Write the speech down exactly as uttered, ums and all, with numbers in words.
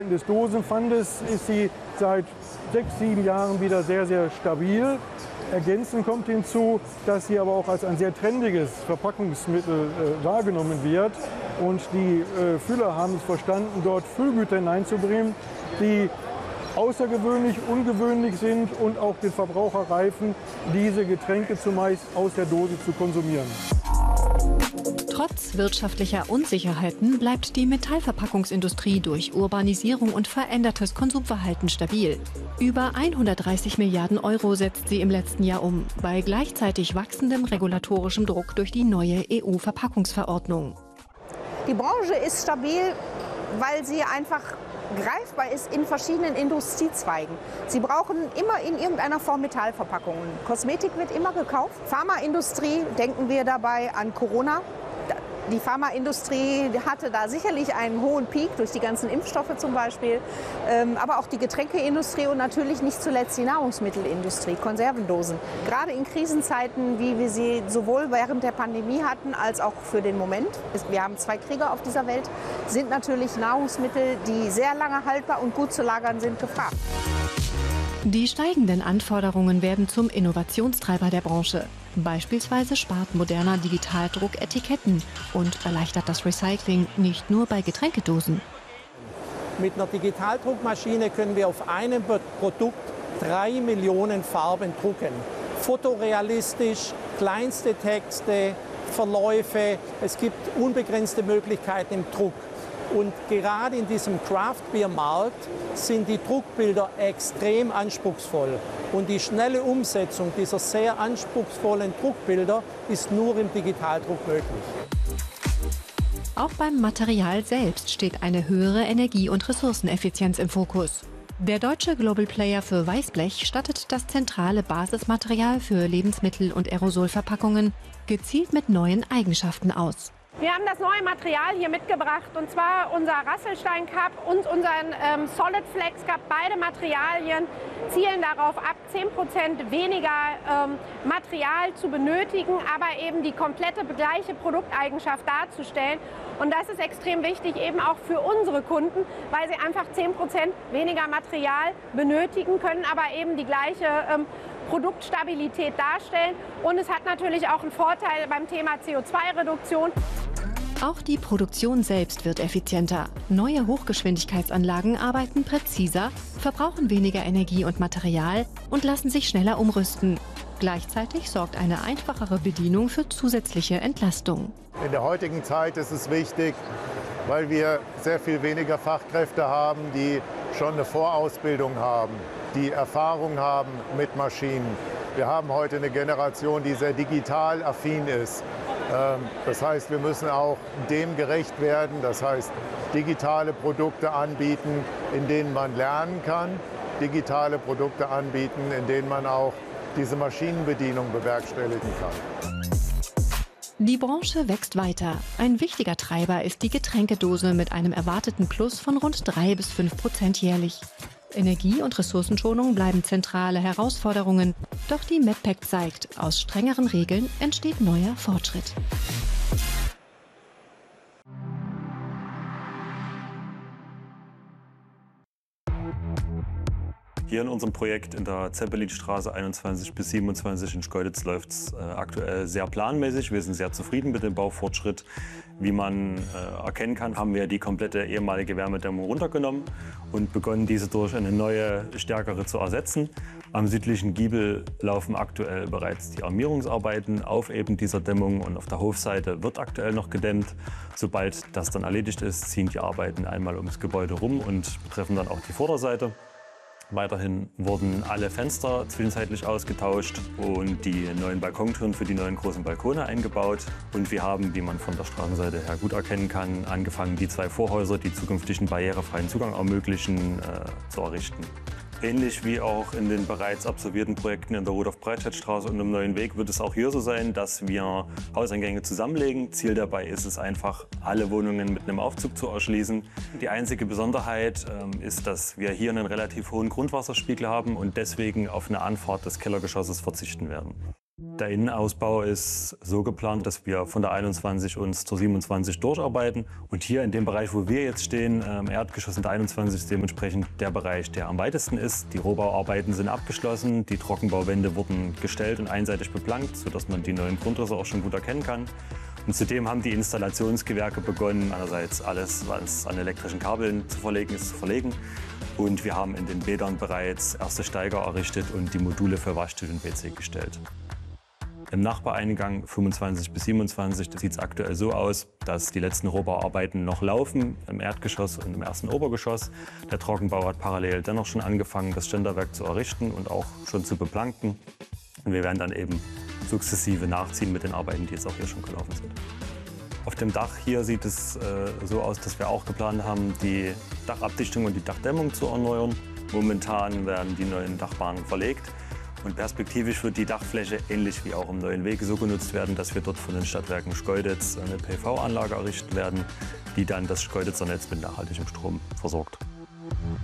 Des Dosenpfandes ist sie seit sechs, sieben Jahren wieder sehr, sehr stabil. Ergänzend kommt hinzu, dass sie aber auch als ein sehr trendiges Verpackungsmittel äh, wahrgenommen wird. Und die äh, Füller haben es verstanden, dort Füllgüter hineinzubringen, die außergewöhnlich, ungewöhnlich sind und auch den Verbraucher reifen, diese Getränke zumeist aus der Dose zu konsumieren. Trotz wirtschaftlicher Unsicherheiten bleibt die Metallverpackungsindustrie durch Urbanisierung und verändertes Konsumverhalten stabil. Über hundertdreißig Milliarden Euro setzt sie im letzten Jahr um, bei gleichzeitig wachsendem regulatorischem Druck durch die neue E U-Verpackungsverordnung. Die Branche ist stabil, weil sie einfach greifbar ist in verschiedenen Industriezweigen. Sie brauchen immer in irgendeiner Form Metallverpackungen. Kosmetik wird immer gekauft. Pharmaindustrie, denken wir dabei an Corona. Die Pharmaindustrie hatte da sicherlich einen hohen Peak durch die ganzen Impfstoffe zum Beispiel. Aber auch die Getränkeindustrie und natürlich nicht zuletzt die Nahrungsmittelindustrie, Konservendosen. Gerade in Krisenzeiten, wie wir sie sowohl während der Pandemie hatten, als auch für den Moment, wir haben zwei Kriege auf dieser Welt, sind natürlich Nahrungsmittel, die sehr lange haltbar und gut zu lagern sind, gefragt. Die steigenden Anforderungen werden zum Innovationstreiber der Branche. Beispielsweise spart moderner Digitaldruck Etiketten und erleichtert das Recycling nicht nur bei Getränkedosen. Mit einer Digitaldruckmaschine können wir auf einem Produkt drei Millionen Farben drucken. Fotorealistisch, kleinste Texte, Verläufe. Es gibt unbegrenzte Möglichkeiten im Druck. Und gerade in diesem Craft-Beer-Markt sind die Druckbilder extrem anspruchsvoll. Und die schnelle Umsetzung dieser sehr anspruchsvollen Druckbilder ist nur im Digitaldruck möglich. Auch beim Material selbst steht eine höhere Energie- und Ressourceneffizienz im Fokus. Der deutsche Global Player für Weißblech stattet das zentrale Basismaterial für Lebensmittel- und Aerosolverpackungen gezielt mit neuen Eigenschaften aus. Wir haben das neue Material hier mitgebracht, und zwar unser Rasselstein Cup und unseren ähm, Solid Flex Cup. Beide Materialien zielen darauf ab, zehn Prozent weniger ähm, Material zu benötigen, aber eben die komplette gleiche Produkteigenschaft darzustellen. Und das ist extrem wichtig eben auch für unsere Kunden, weil sie einfach zehn Prozent weniger Material benötigen können, aber eben die gleiche ähm, Produktstabilität darstellen. Und es hat natürlich auch einen Vorteil beim Thema C O zwei Reduktion. Auch die Produktion selbst wird effizienter. Neue Hochgeschwindigkeitsanlagen arbeiten präziser, verbrauchen weniger Energie und Material und lassen sich schneller umrüsten. Gleichzeitig sorgt eine einfachere Bedienung für zusätzliche Entlastung. In der heutigen Zeit ist es wichtig, weil wir sehr viel weniger Fachkräfte haben, die schon eine Vorausbildung haben, die Erfahrung haben mit Maschinen. Wir haben heute eine Generation, die sehr digital affin ist. Das heißt, wir müssen auch dem gerecht werden, das heißt, digitale Produkte anbieten, in denen man lernen kann, digitale Produkte anbieten, in denen man auch diese Maschinenbedienung bewerkstelligen kann. Die Branche wächst weiter. Ein wichtiger Treiber ist die Getränkedose mit einem erwarteten Plus von rund drei bis fünf Prozent jährlich. Energie- und Ressourcenschonung bleiben zentrale Herausforderungen. Doch die Medpac zeigt, aus strengeren Regeln entsteht neuer Fortschritt. Hier in unserem Projekt in der Zeppelinstraße einundzwanzig bis siebenundzwanzig in Schkeuditz läuft es äh, aktuell sehr planmäßig. Wir sind sehr zufrieden mit dem Baufortschritt. Wie man äh, erkennen kann, haben wir die komplette ehemalige Wärmedämmung runtergenommen und begonnen, diese durch eine neue, stärkere zu ersetzen. Am südlichen Giebel laufen aktuell bereits die Armierungsarbeiten auf eben dieser Dämmung und auf der Hofseite wird aktuell noch gedämmt. Sobald das dann erledigt ist, ziehen die Arbeiten einmal ums Gebäude rum und betreffen dann auch die Vorderseite. Weiterhin wurden alle Fenster zwischenzeitlich ausgetauscht und die neuen Balkontüren für die neuen großen Balkone eingebaut. Und wir haben, wie man von der Straßenseite her gut erkennen kann, angefangen, die zwei Vorhäuser, die zukünftigen barrierefreien Zugang ermöglichen, äh, zu errichten. Ähnlich wie auch in den bereits absolvierten Projekten in der Rudolf-Breitscheid-Straße und im Neuen Weg wird es auch hier so sein, dass wir Hauseingänge zusammenlegen. Ziel dabei ist es einfach, alle Wohnungen mit einem Aufzug zu erschließen. Die einzige Besonderheit ähm, ist, dass wir hier einen relativ hohen Grundwasserspiegel haben und deswegen auf eine Anfahrt des Kellergeschosses verzichten werden. Der Innenausbau ist so geplant, dass wir von der einundzwanzig uns zur siebenundzwanzig durcharbeiten. Und hier in dem Bereich, wo wir jetzt stehen, im Erdgeschoss in der einundzwanzig, ist dementsprechend der Bereich, der am weitesten ist. Die Rohbauarbeiten sind abgeschlossen, die Trockenbauwände wurden gestellt und einseitig beplankt, sodass man die neuen Grundrisse auch schon gut erkennen kann. Und zudem haben die Installationsgewerke begonnen, einerseits alles, was an elektrischen Kabeln zu verlegen ist, zu verlegen. Und wir haben in den Bädern bereits erste Steiger errichtet und die Module für Waschtisch und W C gestellt. Im Nachbareingang fünfundzwanzig bis siebenundzwanzig sieht es aktuell so aus, dass die letzten Rohbauarbeiten noch laufen, im Erdgeschoss und im ersten Obergeschoss. Der Trockenbau hat parallel dennoch schon angefangen, das Ständerwerk zu errichten und auch schon zu beplanken. Und wir werden dann eben sukzessive nachziehen mit den Arbeiten, die jetzt auch hier schon gelaufen sind. Auf dem Dach hier sieht es äh, so aus, dass wir auch geplant haben, die Dachabdichtung und die Dachdämmung zu erneuern. Momentan werden die neuen Dachbahnen verlegt. Und perspektivisch wird die Dachfläche ähnlich wie auch im neuen Weg so genutzt werden, dass wir dort von den Stadtwerken Schkeuditz eine P V-Anlage errichten werden, die dann das Schkeuditzer Netz mit nachhaltigem Strom versorgt.